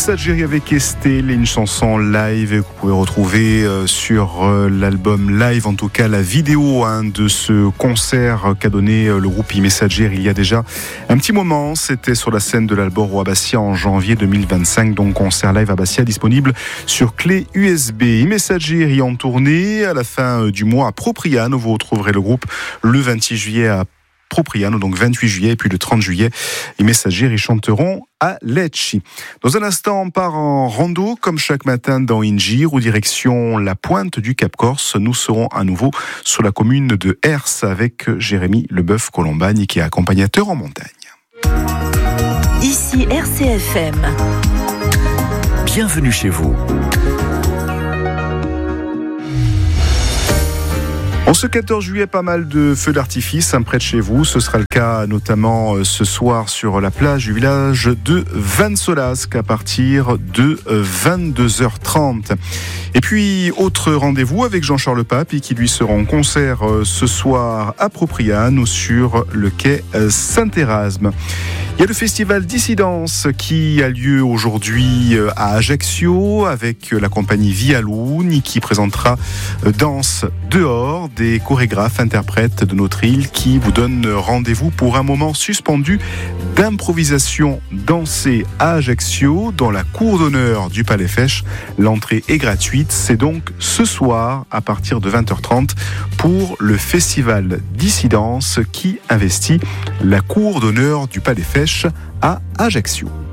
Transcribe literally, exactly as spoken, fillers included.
Messagerie avec Estelle, une chanson live que vous pouvez retrouver sur l'album live, en tout cas la vidéo hein, de ce concert qu'a donné le groupe Messagerie il y a déjà un petit moment. C'était sur la scène de l'Albor à Bastia en janvier deux mille vingt-cinq, donc concert live à Bastia disponible sur clé U S B. Messagerie en tournée à la fin du mois à Propriano. Vous retrouverez le groupe le vingt-six juillet à Propriano, donc vingt-huit juillet, et puis le trente juillet, les Messageries chanteront à Lecce. Dans un instant, on part en rando, comme chaque matin dans Ingir, ou direction la pointe du Cap Corse. Nous serons à nouveau sur la commune de Hers avec Jérémy Leboeuf-Colombagne, qui est accompagnateur en montagne. Ici R C F M. Bienvenue chez vous. En ce quatorze juillet, pas mal de feux d'artifice hein, près de chez vous. Ce sera le cas notamment euh, ce soir sur la plage du village de Vansolasque à partir de euh, vingt-deux heures trente. Et puis, autre rendez-vous avec Jean-Charles Pape qui lui sera en concert euh, ce soir à Propriano sur le quai euh, Saint-Érasme. Il y a le festival Dissidence qui a lieu aujourd'hui euh, à Ajaccio avec la compagnie Via Luni qui présentera euh, Danse dehors, des chorégraphes, interprètes de notre île qui vous donnent rendez-vous pour un moment suspendu d'improvisation dansée à Ajaccio dans la cour d'honneur du Palais Fèche. L'entrée est gratuite, c'est donc ce soir à partir de vingt heures trente pour le festival Dissidence qui investit la cour d'honneur du Palais Fèche à Ajaccio.